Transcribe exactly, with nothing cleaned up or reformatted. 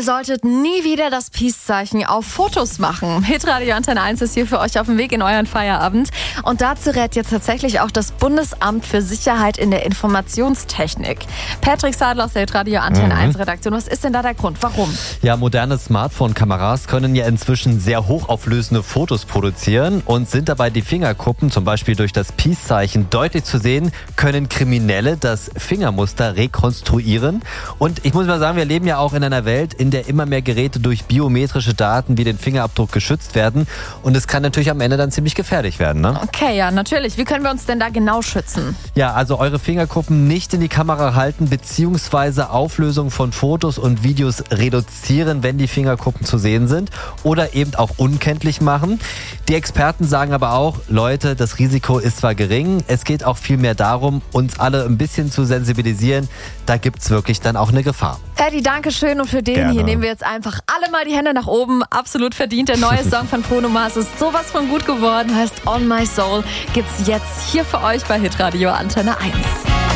Ihr solltet nie wieder das Peace-Zeichen auf Fotos machen. Hitradio Antenne eins ist hier für euch auf dem Weg in euren Feierabend. Und dazu rät jetzt tatsächlich auch das Bundesamt für Sicherheit in der Informationstechnik. Patrick Sadler aus der Hitradio Antenne eins Redaktion. Was ist denn da der Grund? Warum? Ja, moderne Smartphone-Kameras können ja inzwischen sehr hochauflösende Fotos produzieren und sind dabei die Fingerkuppen, zum Beispiel durch das Peace-Zeichen, deutlich zu sehen, können Kriminelle das Fingermuster rekonstruieren. Und ich muss mal sagen, wir leben ja auch in einer Welt, in der immer mehr Geräte durch biometrische Daten wie den Fingerabdruck geschützt werden. Und es kann natürlich am Ende dann ziemlich gefährlich werden, ne? Okay, ja, natürlich. Wie können wir uns denn da genau schützen? Ja, also eure Fingerkuppen nicht in die Kamera halten, beziehungsweise Auflösung von Fotos und Videos reduzieren, wenn die Fingerkuppen zu sehen sind, oder eben auch unkenntlich machen. Die Experten sagen aber auch, Leute, das Risiko ist zwar gering, es geht auch viel mehr darum, uns alle ein bisschen zu sensibilisieren. Da gibt's wirklich dann auch eine Gefahr. Eddie, danke schön. Und für den Gerne. hier nehmen wir jetzt einfach alle mal die Hände nach oben. Absolut verdient. Der neue Song von Bruno Mars ist sowas von gut geworden. Heißt On My Soul. Gibt's jetzt hier für euch bei Hitradio Antenne eins.